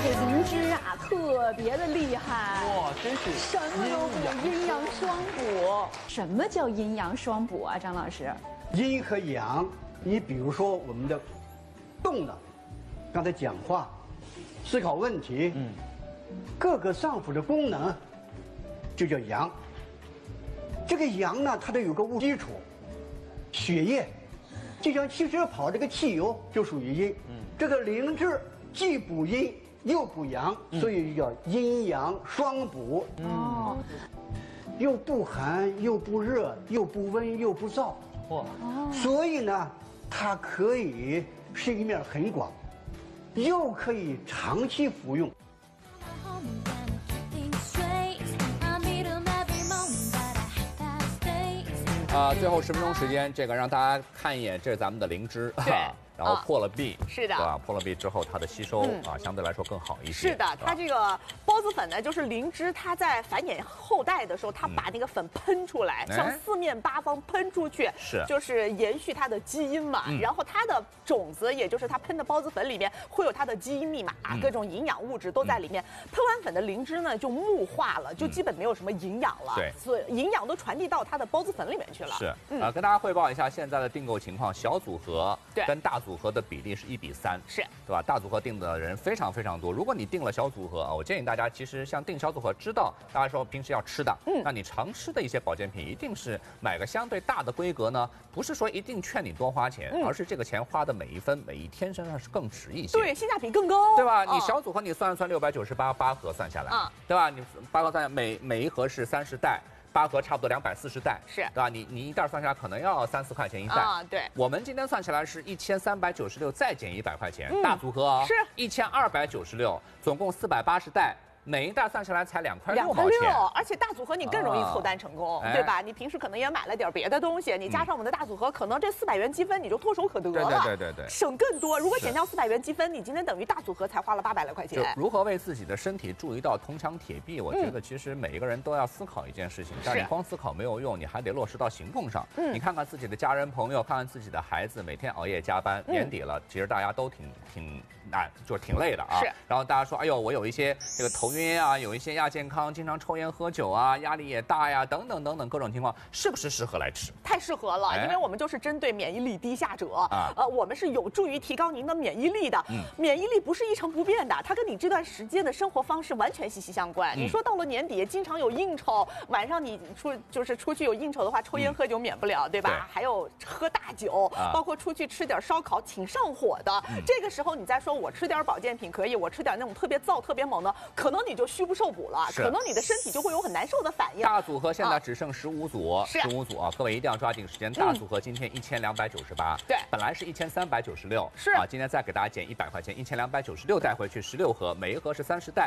灵芝啊，特别的厉害。 哇，真是什么都补，阴阳双补。什么叫阴阳双补啊，张老师？ 阴和阳，你比如说我们的动的，刚才讲话、思考问题，各个脏腑的功能就叫阳。这个阳呢，它得有个物基础，血液，就像汽车跑这个汽油就属于阴。这个灵芝既补阴又补阳，所以叫阴阳双补。 哦， 又不寒又不热，又不温又不燥。 哇， 所以呢，它可以是一面很广，又可以长期服用。 最后10分钟时间，这个让大家看一眼，这是咱们的灵芝， 对。 然后破了壁， 是的， 对吧？破了壁之后，它的吸收相对来说更好一些。 是的，它这个孢子粉呢，就是灵芝，它在繁衍后代的时候，它把那个粉喷出来，向四面八方喷出去， 是， 就是延续它的基因嘛。然后它的种子，也就是它喷的孢子粉里面会有它的基因密码，各种营养物质都在里面。喷完粉的灵芝呢，就木化了，就基本没有什么营养了。 对， 所以营养都传递到它的孢子粉里面去了。 是，跟大家汇报一下现在的订购情况，小组合跟大组合的比例是1比3， 是， 对吧？大组合订的人非常非常多。如果你订了小组合啊，我建议大家其实像订小组合，知道大家说平时要吃的，那你常吃的一些保健品，一定是买个相对大的规格呢，不是说一定劝你多花钱，而是这个钱花的每一分每一天身上是更值一些， 对，性价比更高， 对吧？你小组合你算698，8盒算下来，对吧？你8盒算下来，每一盒是30袋。8盒差不多240袋， 是， 对吧？你一袋算下来可能要3、4块钱一袋啊。对， 我们今天算起来是1396，再减100块钱，大组合啊， 是 1296，总共480袋。每一袋算下来才2块6毛钱， 而且大组合你更容易凑单成功，对吧？你平时可能也买了点别的东西，你加上我们的大组合，可能这400元积分你就唾手可得了， 对， 省更多。如果减掉400元积分，你今天等于大组合才花了800来块钱。 就如何为自己的身体筑一道铜墙铁壁，我觉得其实每一个人都要思考一件事情，但你光思考没有用，你还得落实到行动上。你看看自己的家人朋友，看看自己的孩子，每天熬夜加班，年底了，其实大家都就是挺累的啊。 是。 然后大家说，哎呦，我有一些这个头晕啊，有一些亚健康，经常抽烟喝酒啊，压力也大呀，等等等等各种情况，是不是适合来吃？ 太适合了，因为我们就是针对免疫力低下者我们是有助于提高您的免疫力的。免疫力不是一成不变的，它跟你这段时间的生活方式完全息息相关。你说到了年底，经常有应酬，晚上你出去有应酬的话，抽烟喝酒免不了，对吧？还有喝大酒，包括出去吃点烧烤挺上火的。这个时候你再说我吃点保健品可以，我吃点那种特别燥特别猛的，可能你就虚不受补了，可能你的身体就会有很难受的反应。 大组合现在只剩15组，15组啊，各位一定要抓紧时间。大组合今天1298， 对， 本来是1396， 是啊，今天再给大家减100块钱，1296带回去16盒，每一盒是30袋。